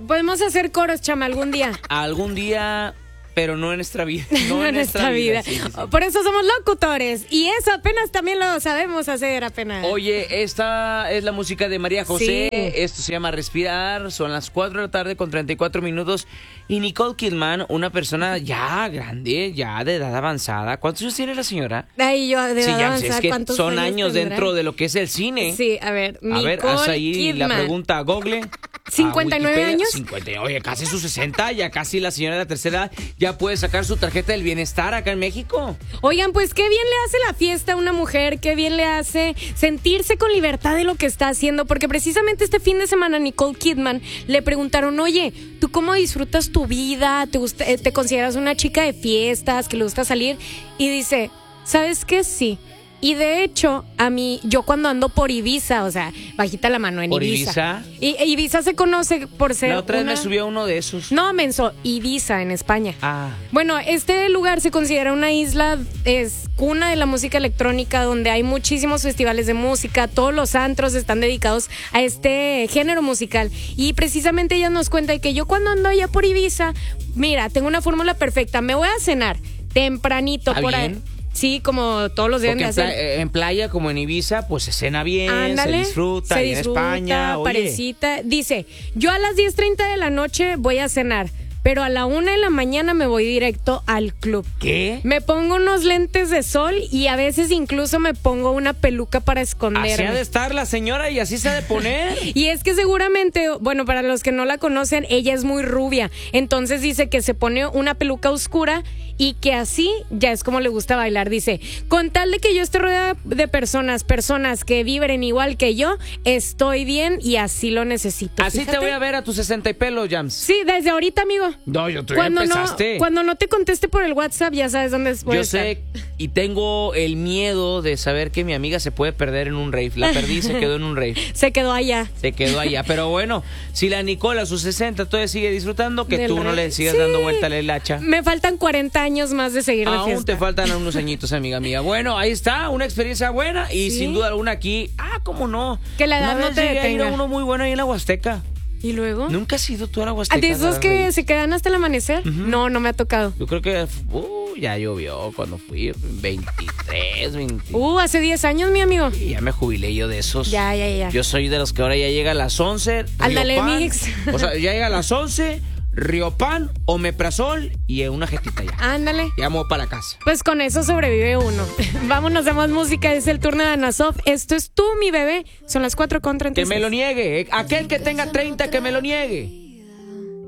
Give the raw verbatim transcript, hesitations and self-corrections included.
podemos hacer coros, chama, algún día. Algún día... Pero no en nuestra vida. No, no en nuestra vida. vida. Sí, sí, sí. Por eso somos locutores. Y eso apenas también lo sabemos hacer, apenas. Oye, esta es la música de María José. Sí. Esto se llama Respirar. Son las cuatro de la tarde con treinta y cuatro minutos. Y Nicole Kidman, una persona ya grande, ya de edad avanzada. ¿Cuántos años tiene la señora? Ay, yo de sí, edad ya, avanzada, es que ¿cuántos son años años tendrá? Dentro de lo que es el cine. Sí, a ver, A ver, Nicole haz ahí Kidman. la pregunta a Google. ¿cincuenta y nueve años? cincuenta, oye, casi sus sesenta, ya casi la señora de la tercera edad ya puede sacar su tarjeta del bienestar acá en México. Oigan, pues qué bien le hace la fiesta a una mujer, qué bien le hace sentirse con libertad de lo que está haciendo, porque precisamente este fin de semana Nicole Kidman le preguntaron, oye, ¿tú cómo disfrutas tu vida? ¿Te, gusta, te consideras una chica de fiestas, que le gusta salir? Y dice, ¿sabes qué? Sí. Y de hecho, a mí, yo cuando ando por Ibiza, o sea, bajita la mano en ¿Por Ibiza. Ibiza? Y Ibiza se conoce por ser La otra vez una... me subió uno de esos. No, menso, Ibiza en España. Ah. Bueno, este lugar se considera una isla, es cuna de la música electrónica, donde hay muchísimos festivales de música, todos los antros están dedicados a este género musical. Y precisamente ella nos cuenta que yo cuando ando allá por Ibiza, mira, tengo una fórmula perfecta, me voy a cenar tempranito ¿Está por bien? ahí. Sí, como todos los días Porque de en, hacer. playa, en playa, como en Ibiza, pues se cena bien, Ándale, se disfruta, se y en disfruta, España, oye. parecita. Dice, yo a las diez treinta de la noche voy a cenar, pero a la una de la mañana me voy directo al club. ¿Qué? Me pongo unos lentes de sol y a veces incluso me pongo una peluca para esconderme. Así ha de estar la señora y así se ha de poner. Y es que seguramente, bueno, para los que no la conocen, ella es muy rubia. Entonces dice que se pone una peluca oscura y que así ya es como le gusta bailar. Dice, con tal de que yo esté rodeada de personas, personas que vibren igual que yo, estoy bien y así lo necesito. Así Fíjate. te voy a ver a tus sesenta y pelos, Jams. Sí, desde ahorita, amigo. No, yo tú ya Cuando empezaste. no, cuando no te conteste por el WhatsApp, ya sabes dónde voy a Yo estar. sé y tengo el miedo de saber que mi amiga se puede perder en un rave. La perdí y se quedó en un rave. Se quedó allá. Se quedó allá. Pero bueno, si la Nicole a sus sesenta todavía sigue disfrutando, que Del tú no rave. le sigas Sí. dando vuelta a la hilacha. Me faltan cuarenta años más de seguir de Aún fiesta. te faltan unos añitos, amiga mía. Bueno, ahí está, una experiencia buena y Sí. sin duda alguna aquí, ah, cómo no. Que la edad Una no vez te llegué a ir a detenga. uno muy bueno ahí en la Huasteca. ¿Y luego? ¿Nunca has ido tú a la ¿A Huasteca? de esos que Rey? se quedan hasta el amanecer? No, no me ha tocado. Yo creo que uh, ya llovió cuando fui, veintitrés, veinte. Uh, hace diez años, mi amigo. Y ya me jubilé yo de esos. Ya, ya, ya. Yo soy de los que ahora ya llega a las once. Ándale, Riopan. mix. O sea, ya llega a las once, Riopan, Omeprazol y una jetita ya. Ándale. Ya me voy para casa. Pues con eso sobrevive uno. Vámonos a más música. Es el turno de Ana Sof. Esto es Tú, mi bebé. Son las cuatro con treinta y Que seis. me lo niegue. eh. Aquel que tenga treinta, que me lo niegue.